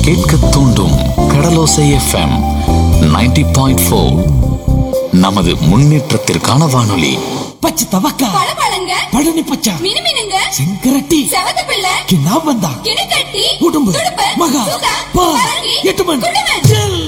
கேட்க தூண்டும் கடலோசை எஃப்எம் 90.4. நமது முன்னேற்றத்திற்கான வானொலி. பச்சை தவக்கா பழபழங்க பழனி பச்சா மினுமினுங்க செங்கரட்டி செவத்த பிள்ளை கிண்ணா வந்தா கிணக்கட்டி உடும்பு துடுப்பு மகா சுகா பா பரங்கி எட்டுமன் குடுமன்